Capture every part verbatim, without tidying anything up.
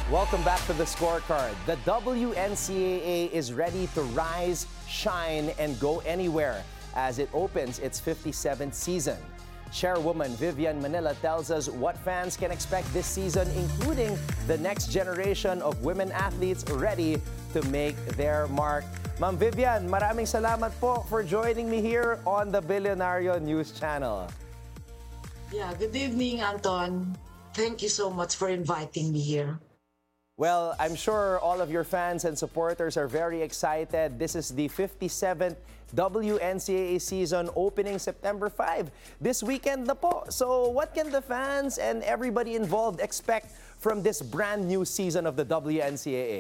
Welcome back to the scorecard. The W N C A A is ready to rise, shine, and go anywhere as it opens its fifty-seventh season. Chairwoman Vivian Manila tells us what fans can expect this season, including the next generation of women athletes ready to make their mark. Ma'am Vivian, maraming salamat po for joining me here on the Billionario News Channel. Yeah, good evening, Anton. Thank you so much for inviting me here. Well, I'm sure all of your fans and supporters are very excited. This is the fifty-seventh W N C A A season opening September fifth. This weekend na po. So what can the fans and everybody involved expect from this brand new season of the W N C A A?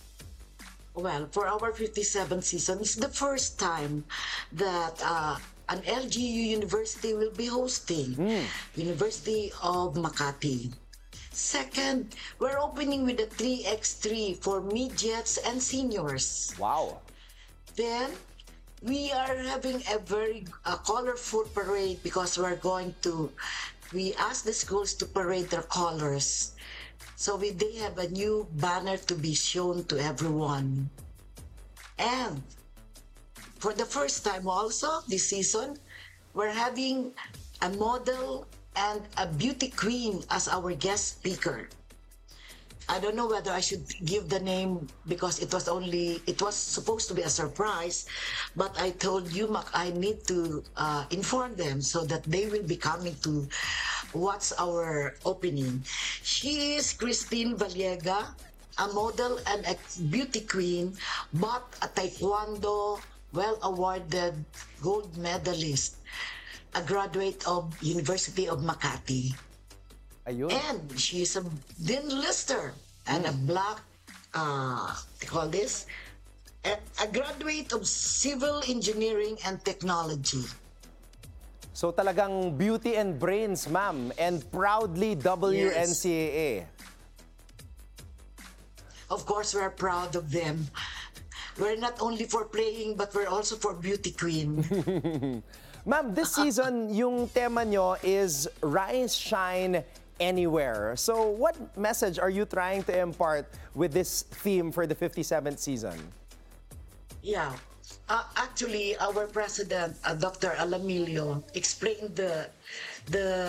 Well, for our fifty-seventh season, it's the first time that uh, an L G U university will be hosting, mm. University of Makati. Second, we're opening with a three by three for midgets and seniors. Wow. Then, we are having a very uh, colorful parade because we're going to, we ask the schools to parade their colors. So we, they have a new banner to be shown to everyone. And for the first time also this season, we're having a model and a beauty queen as our guest speaker. I don't know whether I should give the name because it was only, it was supposed to be a surprise, but I told you, Mac, I need to uh, inform them so that they will be coming to watch our opening. She is Christine Valiega, a model and a beauty queen, but a taekwondo well-awarded gold medalist, a graduate of University of Makati. Ayun. And she's a Dean Lister and a black, uh, what do you call this? A, a graduate of Civil Engineering and Technology. So talagang beauty and brains, ma'am, and proudly W N C A A. Yes. Of course, we're proud of them. We're not only for playing, but we're also for beauty queen. Ma'am, this season, yung tema nyo is Rise, Shine, Anywhere. So what message are you trying to impart with this theme for the fifty-seventh season? Yeah. Uh, actually, our president, uh, Doctor Alamilio, explained the the